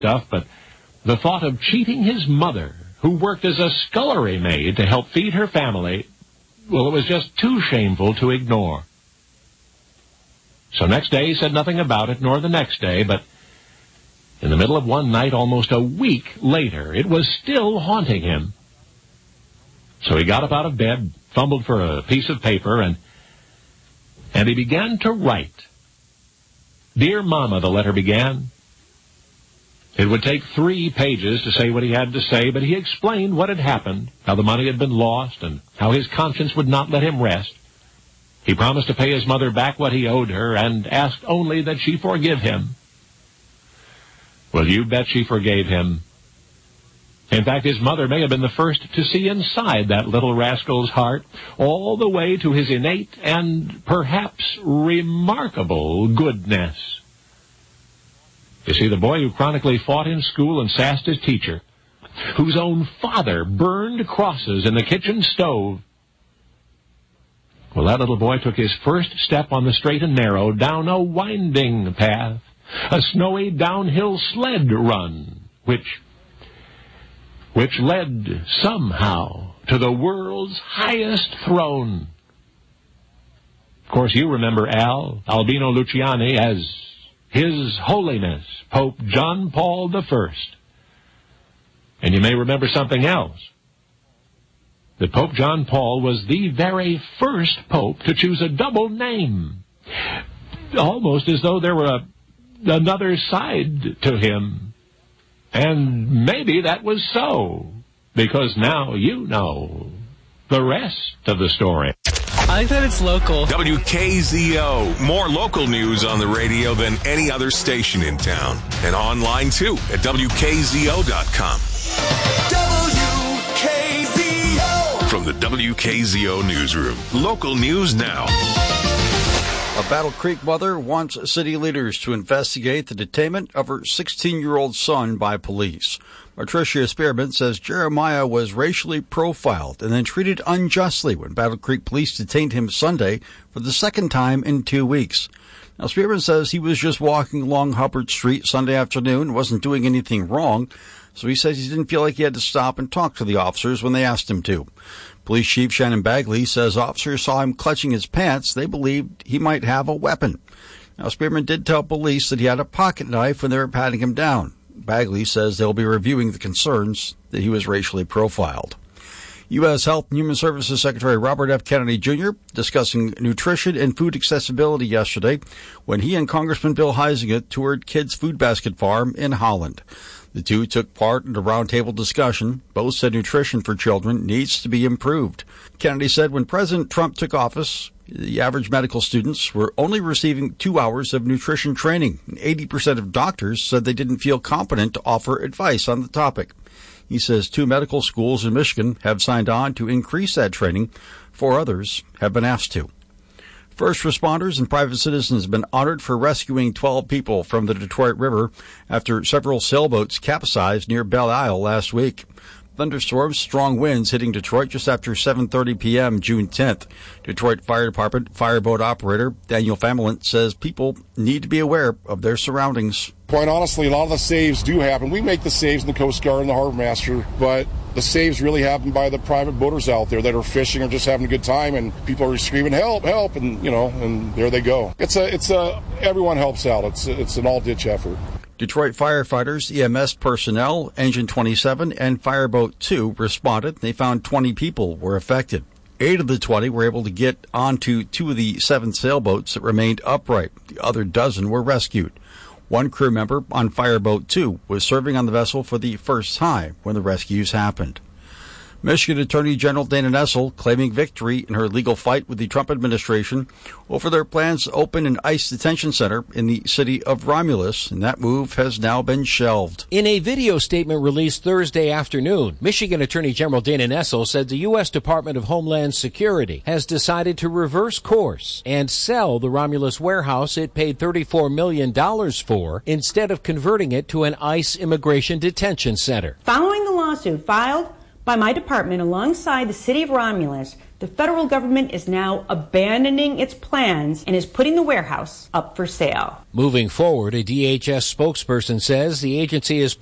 stuff, but the thought of cheating his mother, who worked as a scullery maid to help feed her family, well, it was just too shameful to ignore. So next day he said nothing about it, nor the next day, but in the middle of one night, almost a week later, it was still haunting him. So he got up out of bed, fumbled for a piece of paper, and he began to write. Dear Mama, the letter began. It would take 3 pages to say what he had to say, but he explained what had happened, how the money had been lost, and how his conscience would not let him rest. He promised to pay his mother back what he owed her, and asked only that she forgive him. Well, you bet she forgave him. In fact, his mother may have been the first to see inside that little rascal's heart, all the way to his innate and perhaps remarkable goodness. You see, the boy who chronically fought in school and sassed his teacher, whose own father burned crosses in the kitchen stove, well, that little boy took his first step on the straight and narrow down a winding path, a snowy downhill sled run, which led somehow to the world's highest throne. Of course, you remember Albino Luciani as His Holiness Pope John Paul I. And you may remember something else. That Pope John Paul was the very first pope to choose a double name. Almost as though there were another side to him. And maybe that was so, because now you know the rest of the story. I like that it's local. WKZO. More local news on the radio than any other station in town. And online, too, at WKZO.com. WKZO. From the WKZO Newsroom. Local news now. A Battle Creek mother wants city leaders to investigate the detainment of her 16-year-old son by police. Patricia Spearman says Jeremiah was racially profiled and then treated unjustly when Battle Creek police detained him Sunday for the second time in 2 weeks. Now, Spearman says he was just walking along Hubbard Street Sunday afternoon and wasn't doing anything wrong, so he says he didn't feel like he had to stop and talk to the officers when they asked him to. Police Chief Shannon Bagley says officers saw him clutching his pants. They believed he might have a weapon. Now, Spearman did tell police that he had a pocket knife when they were patting him down. Bagley says they'll be reviewing the concerns that he was racially profiled. U.S. Health and Human Services Secretary Robert F. Kennedy Jr. discussing nutrition and food accessibility yesterday when he and Congressman Bill Huizenga toured Kids Food Basket Farm in Holland. The two took part in a roundtable discussion. Both said nutrition for children needs to be improved. Kennedy said when President Trump took office, the average medical students were only receiving 2 hours of nutrition training. 80% of doctors said they didn't feel competent to offer advice on the topic. He says 2 medical schools in Michigan have signed on to increase that training. 4 others have been asked to. First responders and private citizens have been honored for rescuing 12 people from the Detroit River after several sailboats capsized near Belle Isle last week. Thunderstorms, strong winds hitting Detroit just after 7:30 p.m. June 10th. Detroit Fire Department fireboat operator Daniel Famelin says people need to be aware of their surroundings. Quite honestly, a lot of the saves do happen. We make the saves in the Coast Guard and the Harbor Master, but the saves really happen by the private boaters out there that are fishing or just having a good time, and people are screaming, help, help, and, and there they go. Everyone helps out. It's an all-ditch effort. Detroit firefighters, EMS personnel, Engine 27, and Fireboat 2 responded. They found 20 people were affected. 8 of the 20 were able to get onto 2 of the 7 sailboats that remained upright. The other dozen were rescued. 1 crew member on Fireboat 2 was serving on the vessel for the first time when the rescues happened. Michigan Attorney General Dana Nessel claiming victory in her legal fight with the Trump administration over their plans to open an ICE detention center in the city of Romulus, and that move has now been shelved. In a video statement released Thursday afternoon, Michigan Attorney General Dana Nessel said the U.S. Department of Homeland Security has decided to reverse course and sell the Romulus warehouse it paid $34 million for instead of converting it to an ICE immigration detention center. Following the lawsuit filed by my department alongside the city of Romulus, the federal government is now abandoning its plans and is putting the warehouse up for sale. Moving forward, a DHS spokesperson says the agency is